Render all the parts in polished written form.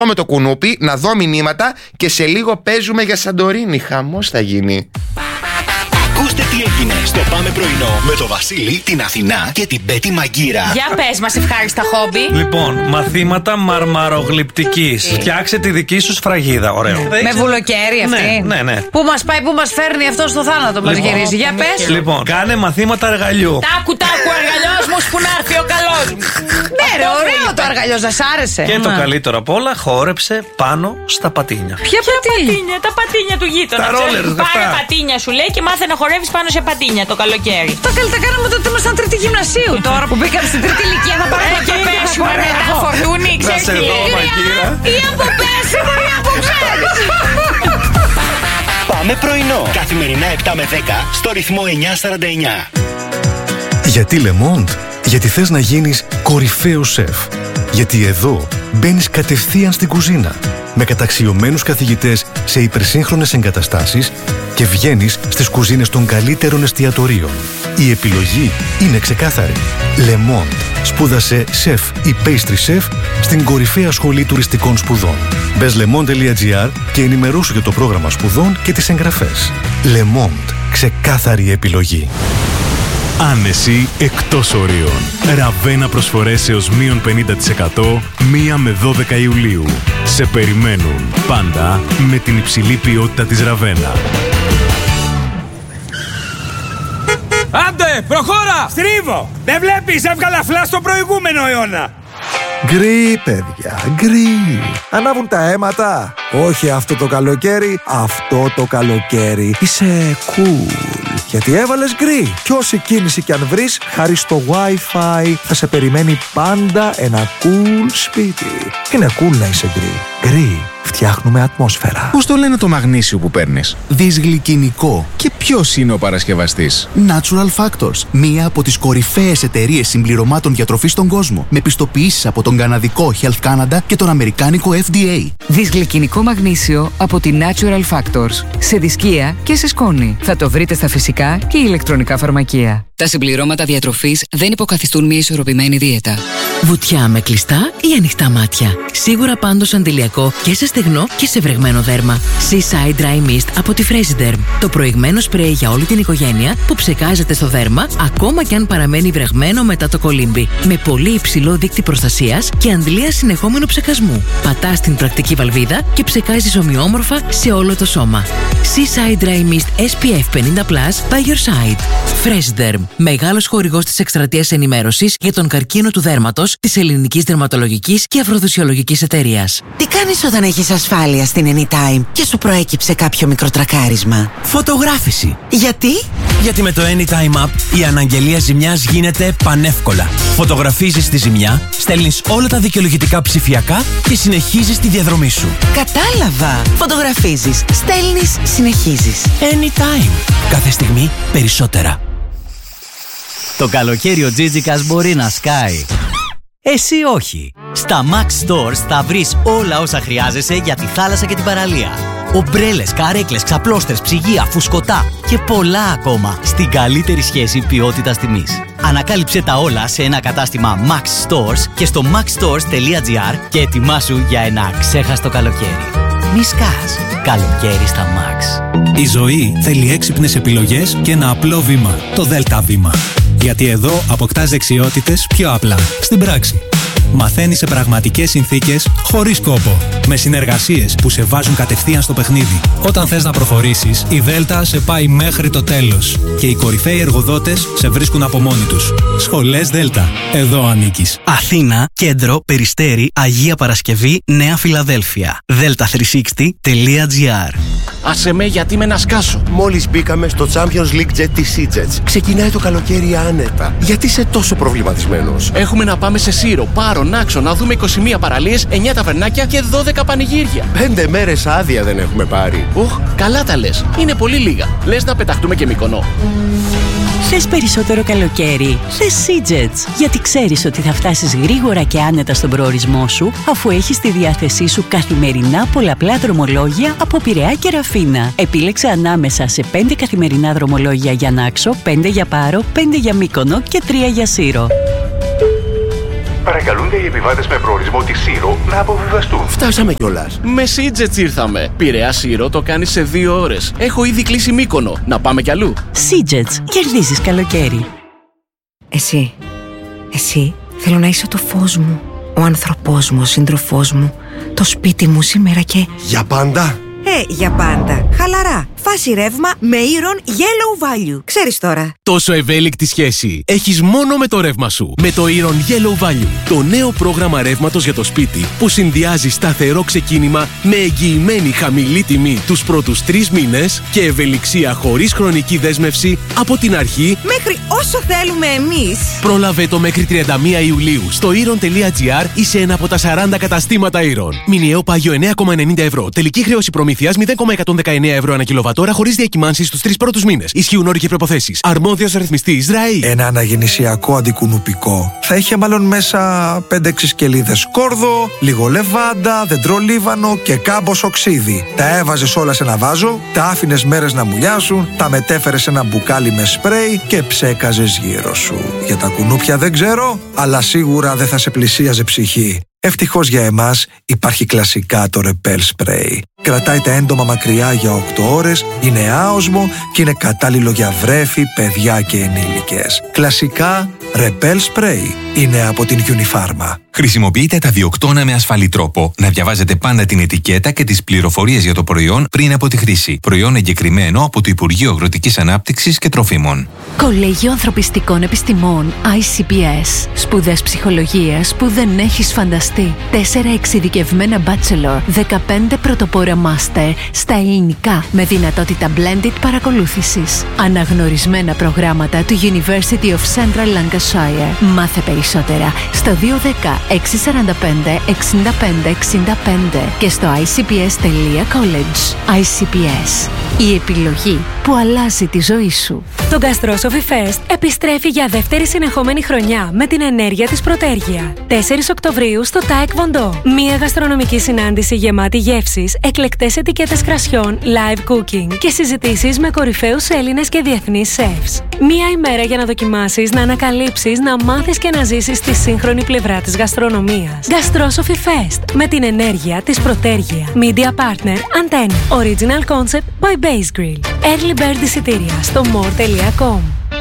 με το κουνούπι, να δω μηνύματα και σε λίγο παίζουμε για Σαντορίνη. Χαμός θα γίνει. Ακούστε τι έγινε στο Πάμε Πρωινό με το Βασίλη, την Αθηνά και την Πέτη Μαγκύρα. Για πες μας ευχάριστα χόμπι. Λοιπόν, μαθήματα μαρμαρογλυπτικής. Φτιάξε τη δική σου σφραγίδα. Ωραίο. Με βουλοκαίρι αυτή. Ναι. Πού μας πάει, πού μας φέρνει αυτό στο θάνατο, μας γυρίζει. Για πες. Λοιπόν, κάνε μαθήματα αργαλιού. Τάκου, αργαλιός μου που να έρθει ο καλός. Ναι, ρε, ωραίο το αργαλιός, σας άρεσε. Και το καλύτερο απ' όλα, χόρεψε πάνω στα πατίνια. Ποια πατίνια? Τα πατίνια του γείτονα. Τα ρόλερ, πάρε πατίνια σου λέει και μάθε να χορεύεις πάνω σε πατίνια το καλοκαίρι. Τα καλύτερα κάναμε τότε ήμασταν τρίτη γυμνασίου. Τώρα που μπήκαμε στην τρίτη ηλικία θα πάρουμε και πέσουμε μετά φορτούνι, ξέρεις τι λέει. Ή από πέσιμο ή από ξέρεις. Πάμε Πρωινό. Καθημερινά 7 με 10 στο ρυθμό 949. Γιατί Le Monde? Γιατί θες να γίνεις κορυφαίος σεφ. Γιατί εδώ μπαίνεις κατευθείαν στην κουζίνα με καταξιωμένους καθηγητές σε υπερσύγχρονες εγκαταστάσεις και βγαίνεις στις κουζίνες των καλύτερων εστιατορίων. Η επιλογή είναι ξεκάθαρη. Le Monde. Σπούδασε σεφ ή pastry chef στην κορυφαία σχολή τουριστικών σπουδών. Μπες lemonde.gr και ενημερώσου για το πρόγραμμα σπουδών και τις εγγραφές. Le Monde. Ξεκάθαρη επιλογή. Άνεση εκτός ορίων. Ραβένα προσφορές έως μείον 50% 1 με 12 Ιουλίου. Σε περιμένουν πάντα με την υψηλή ποιότητα της Ραβένα. Άντε, προχώρα! Στρίβω! Δεν βλέπεις, έβγαλα φλα στο προηγούμενο αιώνα! Γκρι, παιδιά, γκρι. Ανάβουν τα αίματα. Όχι αυτό το καλοκαίρι, αυτό το καλοκαίρι. Είσαι cool. Γιατί έβαλες γκρι. Κι όση κίνηση κι αν βρεις, χάρη στο Wi-Fi θα σε περιμένει πάντα ένα cool σπίτι. Είναι cool να είσαι γκρι. Γκρι. Φτιάχνουμε ατμόσφαιρα. Πώς το λένε το μαγνήσιο που παίρνεις? Δυσγλυκινικό. Και ποιος είναι ο παρασκευαστής? Natural Factors. Μία από τις κορυφαίες εταιρείες συμπληρωμάτων διατροφής στον κόσμο. Με πιστοποιήσεις από τον καναδικό Health Canada και τον αμερικάνικο FDA. Δυσγλυκινικό μαγνήσιο από τη Natural Factors. Σε δισκία και σε σκόνη. Θα το βρείτε στα φυσικά και ηλεκτρονικά φαρμακεία. Τα συμπληρώματα διατροφής δεν υποκαθιστούν μια ισορροπημένη δίαιτα. Βουτιά με κλειστά ή ανοιχτά μάτια. Σίγουρα πάντως αντιλιακό και σε στεγνό και σε βρεγμένο δέρμα. Seaside Dry Mist από τη Fresiderm. Το προηγμένο σπρέι για όλη την οικογένεια που ψεκάζεται στο δέρμα ακόμα και αν παραμένει βρεγμένο μετά το κολύμπι. Με πολύ υψηλό δείκτη προστασίας και αντλία συνεχόμενου ψεκασμού. Πατάς την πρακτική βαλβίδα και ψεκάζεις ομοιόμορφα σε όλο το σώμα. Seaside Dry Mist SPF 50+ by your side. Fresiderm. Μεγάλος χορηγός της εκστρατείας ενημέρωσης για τον καρκίνο του δέρματος της Ελληνικής Δερματολογικής και Αφροδοσιολογικής Εταιρείας. Τι κάνεις όταν έχεις ασφάλεια στην Anytime και σου προέκυψε κάποιο μικροτρακάρισμα? Φωτογράφηση. Γιατί? Γιατί με το Anytime App η αναγγελία ζημιάς γίνεται πανεύκολα. Φωτογραφίζεις τη ζημιά, στέλνεις όλα τα δικαιολογητικά ψηφιακά και συνεχίζεις τη διαδρομή σου. Κατάλαβα. Φωτογραφίζεις, στέλνεις, συνεχίζεις. Anytime. Κάθε στιγμή περισσότερα. Το καλοκαίρι ο Τζίτζικας μπορεί να σκάει. Εσύ όχι. Στα Max Stores θα βρεις όλα όσα χρειάζεσαι για τη θάλασσα και την παραλία. Ομπρέλες, καρέκλες, ξαπλώστερες, ψυγεία, φουσκωτά και πολλά ακόμα στην καλύτερη σχέση ποιότητας τιμής. Ανακάλυψε τα όλα σε ένα κατάστημα Max Stores και στο maxstores.gr και ετοιμάσου για ένα ξέχαστο καλοκαίρι. Μη σκάς. Καλοκαίρι στα Max. Η ζωή θέλει έξυπνες επιλογές και ένα απλό βήμα. Το Δέλτα Βήμα. Γιατί εδώ αποκτάς δεξιότητες πιο απλά, στην πράξη. Μαθαίνεις σε πραγματικές συνθήκες, χωρίς κόπο. Με συνεργασίες που σε βάζουν κατευθείαν στο παιχνίδι. Όταν θες να προχωρήσεις, η Δέλτα σε πάει μέχρι το τέλος. Και οι κορυφαίοι εργοδότες σε βρίσκουν από μόνοι τους. Σχολές Δέλτα. Εδώ ανήκεις. Αθήνα, Κέντρο, Περιστέρι, Αγία Παρασκευή, Νέα Φιλαδέλφια. delta360.gr. Άσε με γιατί με να σκάσω. Μόλις μπήκαμε στο Champions League Jet της SeaJets. Ξεκινάει το καλοκαίρι άνετα. Γιατί είσαι τόσο προβληματισμένος? Έχουμε να πάμε σε Σύρο, Πάρο, Νάξο, να δούμε 21 παραλίες, 9 ταβερνάκια και 12 πανηγύρια. 5 μέρες άδεια δεν έχουμε πάρει. Καλά τα λες. Είναι πολύ λίγα. Λες να πεταχτούμε και Μυκονό. Θες περισσότερο καλοκαίρι? Θες SeaJets. Γιατί ξέρεις ότι θα φτάσεις γρήγορα και άνετα στον προορισμό σου, αφού έχεις στη διάθεσή σου καθημερινά πολλαπλά δρομολόγια από Πειραιά και Ραφίνα. Επίλεξε ανάμεσα σε 5 καθημερινά δρομολόγια για Νάξο, 5 για Πάρο, 5 για Μύκονο και 3 για Σύρο. παρακαλούνται οι επιβάτες με προορισμό τη Σύρο να αποβιβαστούν. Φτάσαμε κιόλας. Με Σίτζετς ήρθαμε. Πειραιά Σύρο το κάνει σε 2 ώρες. Έχω ήδη κλείσει Μύκονο. Να πάμε κι αλλού. Σίτζετς. Κερδίζεις καλοκαίρι. Εσύ, θέλω να είσαι το φως μου, ο άνθρωπός μου, ο σύντροφός μου, το σπίτι μου σήμερα και... Για πάντα. Για πάντα. Χαλαρά. Φάση ρεύμα με Iron Yellow Value. Ξέρεις τώρα. Τόσο ευέλικτη σχέση έχεις μόνο με το ρεύμα σου. Με το Iron Yellow Value. Το νέο πρόγραμμα ρεύματος για το σπίτι που συνδυάζει σταθερό ξεκίνημα με εγγυημένη χαμηλή τιμή τους πρώτους 3 μήνες και ευελιξία χωρίς χρονική δέσμευση από την αρχή μέχρι όσο θέλουμε εμείς. Πρόλαβε το μέχρι 31 Ιουλίου στο iron.gr ή σε ένα από τα 40 καταστήματα Iron. Μηνιαίο πάγιο 9,90 ευρώ. Τελική χρέωση προμήθειας 0,119 ευρώ ανά κιλοβατόρα χωρίς διακυμάνσεις στους 3 πρώτους μήνες. Ισχύουν όροι και προϋποθέσεις. Αρμόδιος ρυθμιστής ΡΑΗ. Ένα αναγεννησιακό αντικουνουπικό θα είχε μάλλον μέσα 5-6 σκελίδες σκόρδο, λίγο λεβάντα, δεντρολίβανο και κάμπος οξύδι. Τα έβαζες όλα σε ένα βάζο, τα άφηνες μέρες να μουλιάσουν, τα μετέφερες σε ένα μπουκάλι με σπρέι και ψέκαζες γύρω σου. Για τα κουνούπια δεν ξέρω, αλλά σίγουρα δεν θα σε πλησίαζε ψυχή. Ευτυχώς για εμάς υπάρχει κλασικά το Repel Spray. Κρατάει τα έντομα μακριά για 8 ώρες, είναι άοσμο και είναι κατάλληλο για βρέφη, παιδιά και ενήλικες. Κλασικά Repel Spray είναι από την Unifarma. Χρησιμοποιείτε τα διοκτώνα με ασφαλή τρόπο. Να διαβάζετε πάντα την ετικέτα και τις πληροφορίες για το προϊόν πριν από τη χρήση. Προϊόν εγκεκριμένο από το Υπουργείο Αγροτικής Ανάπτυξης και Τροφίμων. Κολέγιο Ανθρωπιστικών Επιστημών ICPS. Σπουδές ψυχολογίας που δεν έχεις φανταστεί. 4 εξειδικευμένα bachelor, 15 πρωτοπόρα master στα ελληνικά με δυνατότητα blended παρακολούθησης. Αναγνωρισμένα προγράμματα του University of Central Lancashire. Μάθε περισσότερα στο 210 645 65 65 και στο icps.college. ICPS. Η επιλογή που αλλάζει τη ζωή σου. Το Gastrosophy Fest επιστρέφει για δεύτερη συνεχόμενη χρονιά με την ενέργεια της Πρωτέργεια. 4 Οκτωβρίου στο TAEK Βοντό. Μία γαστρονομική συνάντηση γεμάτη γεύσεις, εκλεκτές ετικέτες κρασιών, live cooking και συζητήσεις με κορυφαίους Έλληνες και διεθνείς chefs. Μία ημέρα για να δοκιμάσεις, να ανακαλύψεις, να μάθεις και να ζήσεις τη σύγχρονη πλευρά της γαστρονομίας. Gastrosophy Fest με την ενέργεια της Πρωτέργεια. Media Partner Antenna. Original Concept by Base Grill. Early Bird εισιτήρια στο more.com.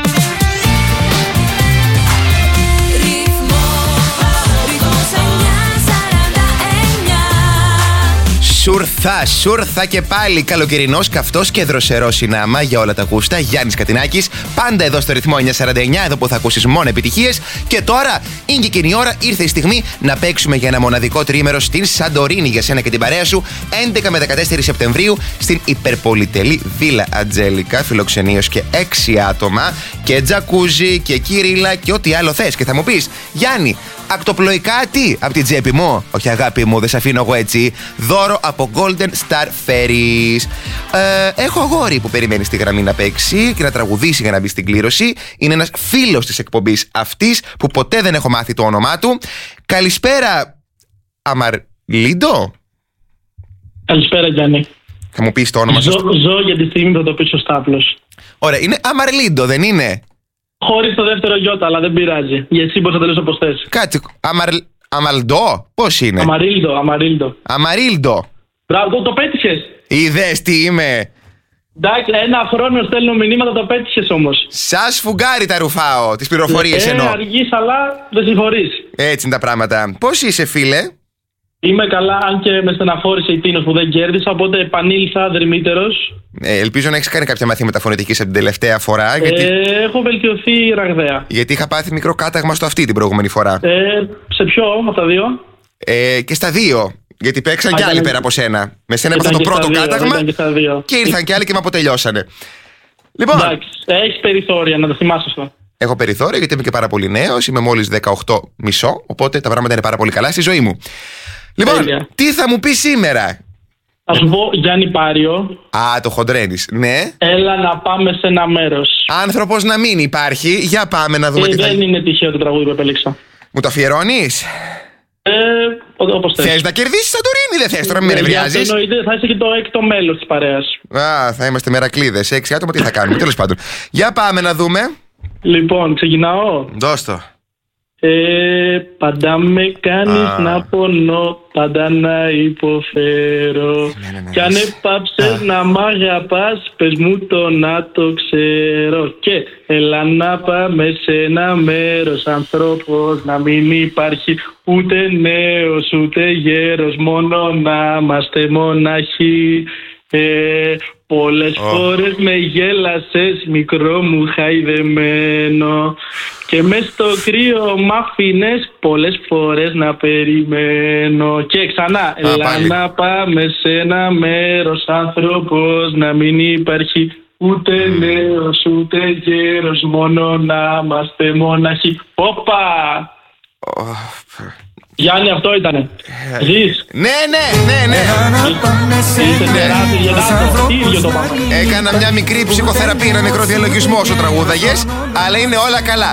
Σούρθα και πάλι καλοκαιρινός, καυτός και δροσερός συνάμα για όλα τα γούστα. Γιάννης Κατινάκης, πάντα εδώ στο ρυθμό 949, εδώ που θα ακούσεις μόνο επιτυχίες. Και τώρα είναι και εκείνη η ώρα, ήρθε η στιγμή να παίξουμε για ένα μοναδικό τριήμερο στην Σαντορίνη για σένα και την παρέα σου. 11 με 14 Σεπτεμβρίου στην υπερπολιτελή Βίλα Ατζέλικα, φιλοξενίως και 6 άτομα και τζακούζι και κυρίλα και ό,τι άλλο θες. Και θα μου πεις, Γιάννη, ακτοπλοϊκά τι από την τσέπη μου? Όχι αγάπη μου, δεν σε αφήνω εγώ έτσι. Δώρο από Golden Star Ferries. Έχω αγόρι που περιμένει στη γραμμή να παίξει και να τραγουδήσει για να μπει στην κλήρωση. Είναι ένας φίλος της εκπομπής αυτής που ποτέ δεν έχω μάθει το όνομά του. Καλησπέρα, Αμαρλίντο. Καλησπέρα, Γιάννη. Θα μου πεις το όνομα σου? Ζω για τη στιγμή θα το πει σωστά απλώς. Ωραία, είναι Αμαρλίντο, δεν είναι? Χωρίς το δεύτερο γιώτα, αλλά δεν πειράζει. Για εσύ μπορείς να τελειώσεις όπως θες. Κάτσε, Αμαλντό, πώς είναι? Αμαρίλντο. Μπράβο, το πέτυχες. Είδες τι είμαι? Εντάξει, ένα χρόνο στέλνω μηνύματα, το πέτυχες όμως. Σας φουγκάρι τα ρουφάω, τις πληροφορίες εννοώ. Αργείς, αλλά δεν συγχωρείς. Έτσι είναι τα πράγματα. Πώς είσαι, φίλε? Είμαι καλά, αν και με στεναχώρησε η Τίνος που δεν κέρδισα, οπότε επανήλθα δερμύτερος. Ελπίζω να έχεις κάνει κάποια μαθήματα φωνητικής από την τελευταία φορά. Γιατί... έχω βελτιωθεί ραγδαία. Γιατί είχα πάθει μικρό κάταγμα στο αυτή την προηγούμενη φορά. Σε ποιο από τα δύο? Και στα δύο. Γιατί παίξαν κι άλλοι πέρα από σένα. Με σένα έπαθα το πρώτο κάταγμα και ήρθαν κι άλλοι και με αποτελειώσανε. Λοιπόν. Εντάξει, έχεις περιθώρια, να το θυμάσαι αυτό. Έχω περιθώρια γιατί είμαι και πάρα πολύ νέος. Είμαι μόλις 18 μισό. Οπότε τα πράγματα είναι πάρα πολύ καλά στη ζωή μου. Λοιπόν, τι θα μου πει σήμερα? Θα σου πω Γιάννη Πάριο. Α, το χοντρένεις, ναι. Έλα να πάμε σε ένα μέρος. Άνθρωπος να μην υπάρχει. Για πάμε να δούμε τι θα... Δεν είναι τυχαίο το τραγούδι που επέλεξα. Μου το αφιερώνεις? Όπως θες. Θες να κερδίσεις Σαντορίνη, δεν θες τώρα, μην με νευριάζεις. Θα είσαι και το έκτο μέλος της παρέας. Α, θα είμαστε μερακλείδες. 6 άτομα, τι θα κάνουμε? Τέλος πάντων. Για πάμε να δούμε. Λοιπόν, ξεκινάω. Δώσ' το. Πάντα με κάνεις να πονώ, πάντα να υποφέρω. Κι αν έπαψες να μ' αγαπάς, πες μου το να το ξέρω. Και έλα να πάμε σε ένα μέρος, άνθρωπος να μην υπάρχει, ούτε νέος ούτε γέρος, μόνο να είμαστε μοναχοί. Πολλές φορές με γέλασες, μικρό μου χαϊδεμένο, και μες στο κρύο μ' άφηνες πολλές φορές να περιμένω. Και ξανά, έλα να πάμε σε ένα μέρος, άνθρωπος να μην υπάρχει, ούτε νέος ούτε γέρος, μόνο να είμαστε μοναχοί. Όπα! Γιάννη, αυτό ήτανε. Ζεις. Ναι. Έκανα μια μικρή ψυχοθεραπεία, ένα μικρό διαλογισμό όσο τραγούδαγες, αλλά είναι όλα καλά.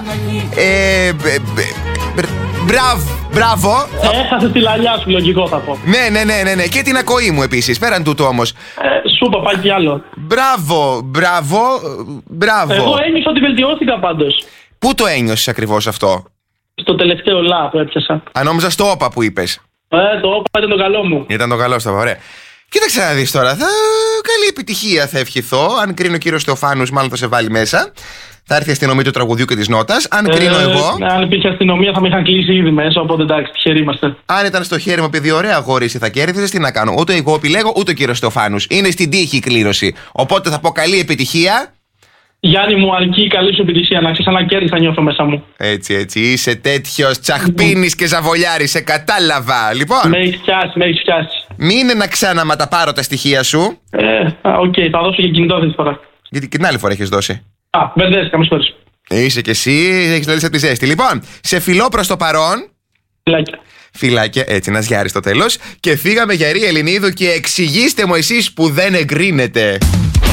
Μπράβο. Έχασες τη λαλιά σου, λογικό θα πω. Ναι. Και την ακοή μου επίσης, πέραν τούτου όμως. Σου είπα, πάει κι άλλο. Μπράβο. Εγώ ένιωσα ότι βελτιώθηκα πάντως. Πού το ένιωσες ακριβώς αυτό? Στο τελευταίο λα που έπιασα. Νόμιζα στο όπα που είπες. Το όπα ήταν το καλό μου. Ήταν το καλό, ωραία. Κοίταξε να δεις τώρα. Καλή επιτυχία θα ευχηθώ. Αν κρίνει ο κύριος Θεοφάνους, μάλλον θα σε βάλει μέσα. Θα έρθει η αστυνομία του τραγουδιού και της νότας. Αν κρίνω εγώ. Αν υπήρχε αστυνομία θα με είχαν κλείσει ήδη μέσα. Οπότε εντάξει, τυχεροί είμαστε. Αν ήταν στο χέρι μου, επειδή ωραία αγόρηση θα κέρδιζες, τι να κάνω. Ούτε εγώ επιλέγω, ούτε ο κύριος Θεοφάνους. Είναι στην τύχη η κλήρωση. Οπότε θα πω καλή επιτυχία. Γιάννη μου, αρκεί καλή σου επιτυχία. Να ξέρεις, αν κέρδισα νιώθω μέσα μου. Έτσι. Είσαι τέτοιος τσαχπίνης και ζαβολιάρης. Σε κατάλαβα. Λοιπόν. Με έχεις πιάσει. Μείνε να ξανά τα πάρω τα στοιχεία σου. Οκ, θα δώσω και κινητό αυτή τη φορά. Γιατί και την άλλη φορά έχεις δώσει. Μπερδεύτηκα, με συγχωρείς. Είσαι κι εσύ, έχεις λαλήσει από τη ζέστη. Λοιπόν, σε φιλώ προς το παρόν. Φιλάκια, έτσι, να σγιάρει στο τέλος. Και φύγαμε για Ρή Ελληνίδου και εξηγήστε μου εσείς που δεν εγκρίνετε.